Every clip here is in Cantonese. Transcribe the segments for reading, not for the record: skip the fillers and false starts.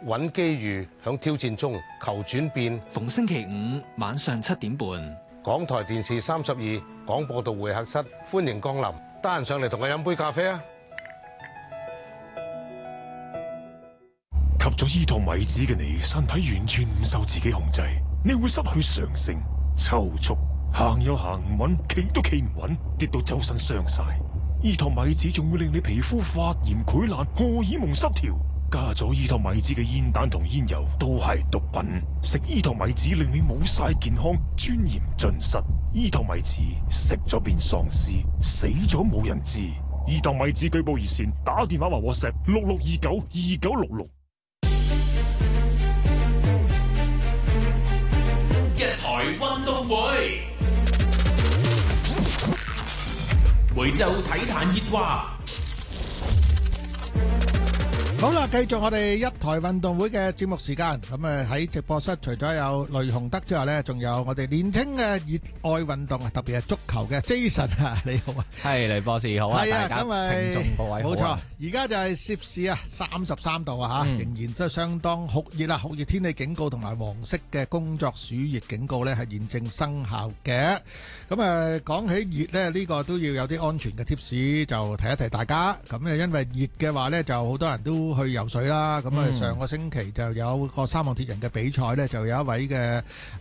揾機遇，響挑戰中求轉變。 逢星期五晚上7點半， 港台電視32廣播道會客室，歡迎光臨。得閒上嚟同我飲杯咖啡啊！ 吸咗依托米子嘅你，身體完全唔受自己控制，你會失去常性、抽搐，行又行唔穩，企都企唔穩，跌到周身傷晒。依托米子仲會令你皮膚發炎潰爛、荷爾蒙失調。加咗依托米子嘅煙彈同煙油都係毒品，食依托米子令你冇晒健康，尊嚴盡失。依托米子食咗變喪屍，死咗冇人知。依托米子舉報熱線，打電話或 WhatsApp 66292966。 一台運動會，每週體壇熱話。 好啦，繼續我哋一台運動會嘅節目時間。咁喺直播室除咗有雷雄德之外呢，仲有我哋年青嘅熱愛運動啊，特別係足球嘅 Jason 啊，你好啊。 係雷博士好啊，大家聽眾各位好啊。 冇錯，而家就係攝氏啊33度啊嚇，仍然都相當酷熱啊，酷熱天氣警告同埋黃色嘅工作暑熱警告呢係現正生效嘅。咁講起熱呢，呢個都要有啲安全嘅 tips 就提一提大家。咁因為熱嘅話呢，就好多人都去游水啦，咁上個星期就有個三項鐵人嘅比賽呢，就有一位嘅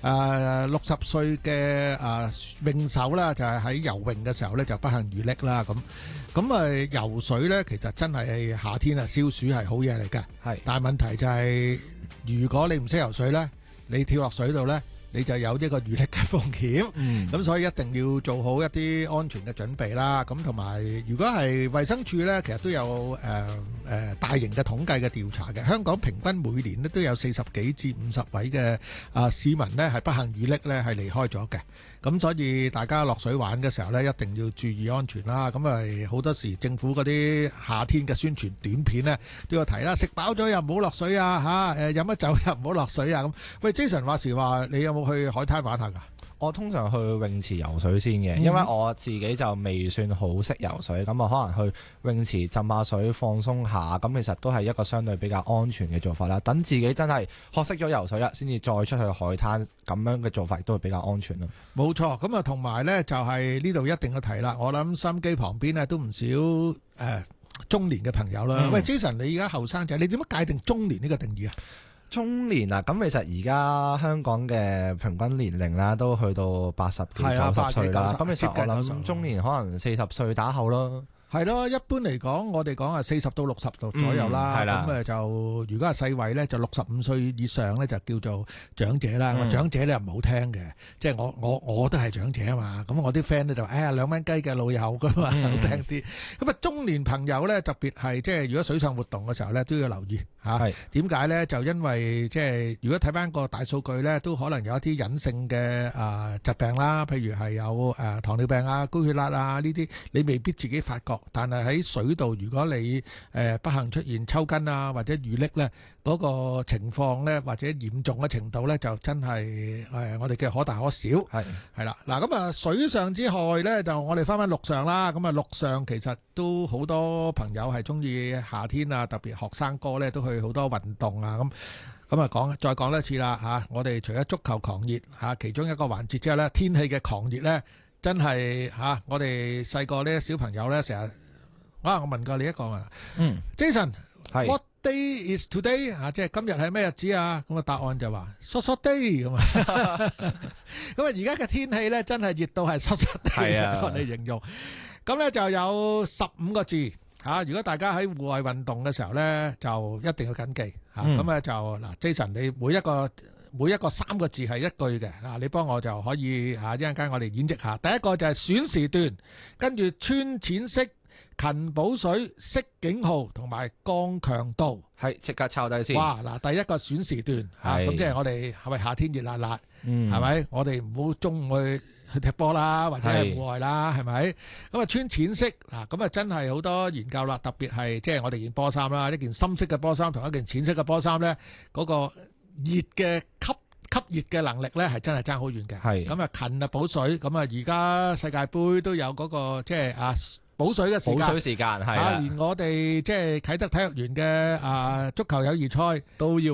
60歲嘅泳手啦，就係喺游泳嘅時候呢，就不幸遇溺啦。咁游水呢，其實真係夏天啊消暑係好嘢嚟嘅，係。但係問題就係，如果你唔識游水呢，你跳落水度呢，你就有呢個遇溺嘅風險，咁所以一定要做好一啲安全嘅準備啦。咁同埋，如果係衛生署呢，其實都有大型嘅統計嘅調查嘅。香港平均每年呢都有40幾至50位嘅市民呢係不幸遇溺呢係離開咗嘅。咁所以大家落水玩嘅時候呢，一定要注意安全啦。咁好多時政府嗰啲夏天嘅宣傳短片呢都有提啦，食飽咗又唔好落水啊嚇，飲咗酒又唔好落水啊咁。喂 Jason 話時話，你有冇去海灘玩下㗎？ 我通常去泳池游水先嘅，因為我自己就未算好識游水，咁我可能去泳池浸下水放鬆下，咁其實都係一個相對比較安全嘅做法啦。等自己真係學識咗游水啦，先至再出去海灘，咁樣嘅做法都會比較安全咯。冇錯，咁同埋呢就係呢度一定要提啦，我諗收音機旁邊呢都唔少中年嘅朋友啦。喂 Jason， 你而家後生仔，你點樣界定中年呢個定義啊？中年啊，咁其實而家香港嘅平均年齡啦，都去到80幾90歲啦。咁其實我諗中年可能40歲打後咯。係咯，一般嚟講，我哋講係40到60度左右啦。咁就如果係世衛咧，就65歲以上咧就叫做長者啦。長者咧唔好聽嘅，即係我都係長者啊嘛。咁我啲 friend 咧就2蚊雞嘅老友噶嘛，好聽啲。咁中年朋友咧，特別係即係如果水上活動嘅時候咧，都要留意嚇。點解咧？就因為即係如果睇翻個大數據咧，都可能有一啲隱性嘅疾病啦，譬如係有糖尿病啊、高血壓啊呢啲，你未必自己發覺。但係喺水度，如果你不幸出現抽筋啊或者遇溺咧，嗰個情況咧或者嚴重嘅程度咧，就真係我哋嘅可大可小。係啦，嗱咁水上之害咧，就我哋翻陸上啦。咁陸上其實都好多朋友係中意夏天啊，特別學生哥咧都去好多運動啊咁再講一次啦嚇。我哋除咗足球狂熱嚇，其中一個環節之後咧，天氣嘅狂熱咧，真係嚇我哋細個呢小朋友咧成日。我問過你一個啊，Jason，What day is today？ 即係今日係咩日子啊？咁答案就話濕濕地咁啊。咁而家嘅天氣咧，真係熱到係濕濕地，我哋形容。咁咧就有15個字嚇。如果大家喺戶外運動嘅時候咧，就一定要緊記嚇。咁咧就嗱，Jason，你每一個3個字係一句嘅嗱，你幫我就可以一陣間我哋演繹下。第一個就係選時段，跟住穿淺色。勤補水、熄警號同埋降強度，係即刻抄低先。哇！嗱，第一個選時段嚇，咁即係我哋係咪夏天熱辣辣？係咪？我哋唔好中午去踢波啦，或者係戶外啦，係咪？咁啊穿淺色嗱，咁啊真係好多研究啦，特別係即係我哋件波衫啦，一件深色嘅波衫同一件淺色嘅波衫咧，嗰個熱嘅吸熱嘅能力咧係真係爭好遠嘅。係咁啊勤啊補水，咁啊而家世界盃都有嗰個即係補水嘅時間係連我哋即係啟德體育園嘅足球友誼賽都要